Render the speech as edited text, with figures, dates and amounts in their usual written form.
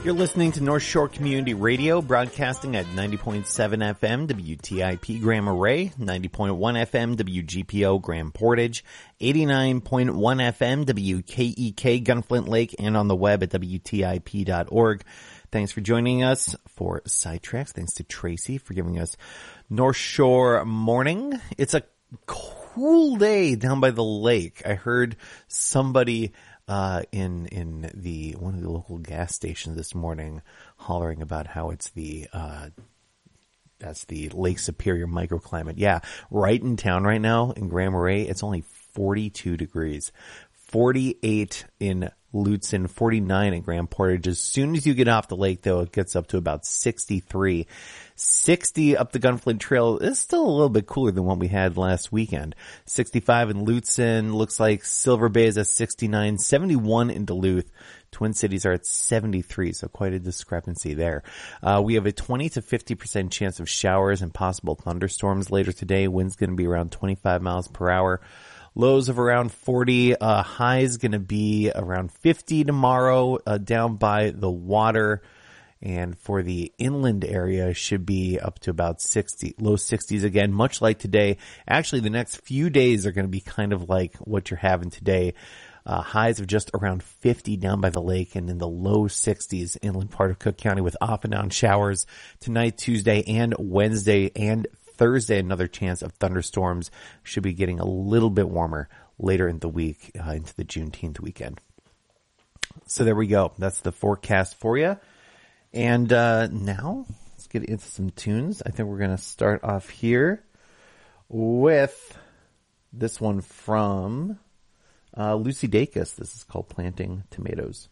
You're listening to North Shore Community Radio, broadcasting at 90.7 FM WTIP Grand Marais, 90.1 FM WGPO Grand Portage, 89.1 FM WKEK Gunflint Lake, and on the web at WTIP.org. Thanks for joining us for Sidetracks. Thanks to Tracy for giving us North Shore Morning. It's a cool day down by the lake. I heard somebody in the one of the local gas stations this morning hollering about how it's that's the Lake Superior microclimate. Yeah, right in town right now in Grand Marais, it's only 42 degrees. 48 in Lutsen, 49 in Grand Portage. As soon as you get off the lake, though, it gets up to about 63. 60 up the Gunflint Trail is still a little bit cooler than what we had last weekend. 65 in Lutsen. Looks like Silver Bay is at 69. 71 in Duluth. Twin Cities are at 73, so quite a discrepancy there. We have a 20 to 50% chance of showers and possible thunderstorms later today. Wind's going to be around 25 miles per hour. Lows of around 40. Highs going to be around 50 tomorrow down by the water. And for the inland area, should be up to about 60, low 60s again, much like today. Actually, the next few days are going to be kind of like what you're having today. Highs of just around 50 down by the lake and in the low 60s inland part of Cook County with off and on showers tonight, Tuesday, and Wednesday, and Thursday, another chance of thunderstorms. Should be getting a little bit warmer later in the week into the Juneteenth weekend. So there we go. That's the forecast for you. And now let's get into some tunes. I think we're going to start off here with this one from Lucy Dacus. This is called Planting Tomatoes.